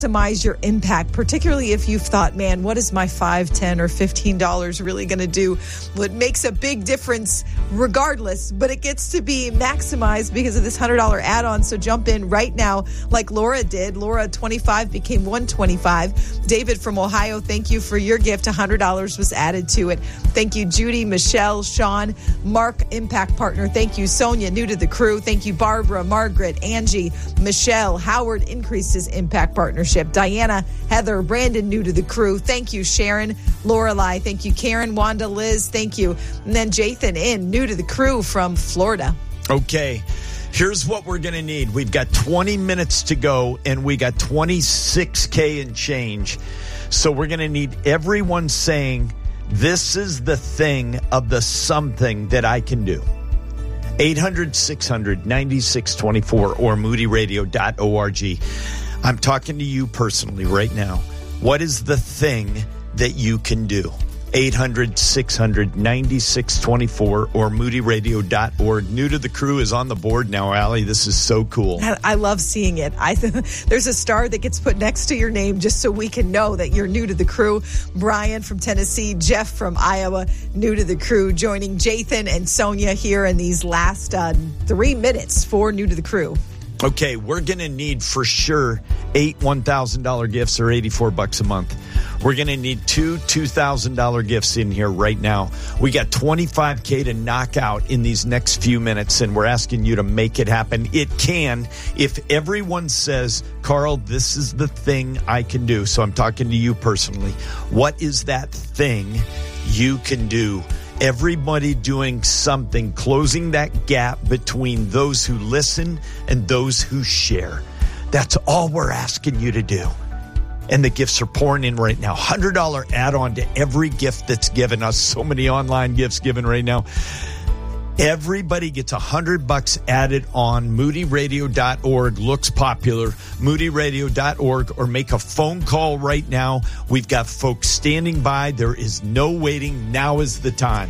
maximize your impact, particularly if you've thought, man, what is my $5, $10, or $15 really going to do? Well, it makes a big difference regardless, but it gets to be maximized because of this $100 add-on. So jump in right now like Laura did. Laura, 25 became 125. David from Ohio, thank you for your gift. $100 was added to it. Thank you, Judy, Michelle, Sean, Mark, Impact Partner. Thank you, Sonia, new to the crew. Thank you, Barbara, Margaret, Angie, Michelle. Howard increased his Impact Partnership. Diana, Heather, Brandon, new to the crew. Thank you, Sharon, Lorelei. Thank you, Karen, Wanda, Liz. Thank you. And then Jathan new to the crew from Florida. Okay. Here's what we're going to need. We've got 20 minutes to go, and we got $26K and change. So we're going to need everyone saying, this is the thing of the something that I can do. 800-600-9624 or moodyradio.org. I'm talking to you personally right now. What is the thing that you can do? 800-600-9624 or moodyradio.org. New to the crew is on the board now, Allie. This is so cool. I love seeing it. There's a star that gets put next to your name just so we can know that you're new to the crew. Brian from Tennessee, Jeff from Iowa, new to the crew, joining Jathan and Sonia here in these last 3 minutes for New to the Crew. Okay, we're going to need for sure 8 $1,000 gifts or $84 a month. We're going to need 2 $2,000 gifts in here right now. We got $25K to knock out in these next few minutes, and we're asking you to make it happen. It can if everyone says, Carl, this is the thing I can do. So I'm talking to you personally. What is that thing you can do? Everybody doing something, closing that gap between those who listen and those who share. That's all we're asking you to do. And the gifts are pouring in right now. $100 add-on to every gift that's given us. So many online gifts given right now. Everybody gets $100 added on moodyradio.org. Looks popular. moodyradio.org, or make a phone call right now. We've got folks standing by. There is no waiting. Now is the time.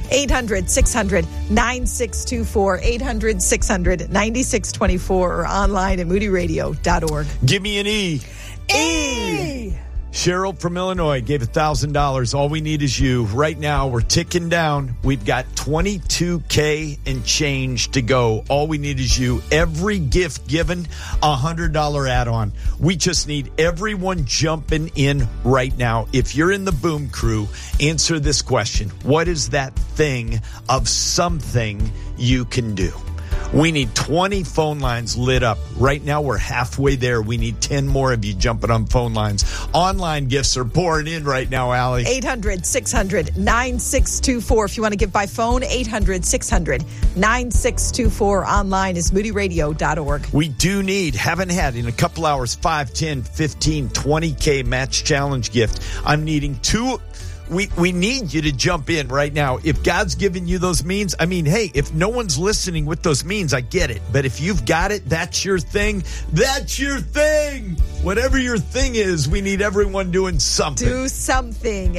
800-600-9624. 800-600-9624 or online at moodyradio.org. Give me an E. E! Cheryl from Illinois gave $1,000. All we need is you. Right now, we're ticking down. We've got $22K and change to go. All we need is you. Every gift given, $100 add-on. We just need everyone jumping in right now. If you're in the Boom Crew, answer this question. What is that thing of something you can do? We need 20 phone lines lit up. Right now, we're halfway there. We need 10 more of you jumping on phone lines. Online gifts are pouring in right now, Allie. 800-600-9624. If you want to give by phone, 800-600-9624. Online is moodyradio.org. We do need, haven't had in a couple hours, 5, 10, 15, 20K match challenge gift. I'm needing 2. We need you to jump in right now. If God's given you those means, I mean, hey, if no one's listening with those means, I get it. But if you've got it, that's your thing. That's your thing. Whatever your thing is, we need everyone doing something. Do something.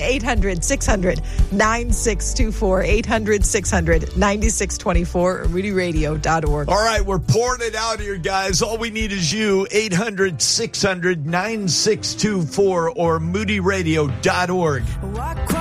800-600-9624. 800-600-9624 or moodyradio.org. All right, we're pouring it out here, guys. All we need is you. 800-600-9624 or moodyradio.org.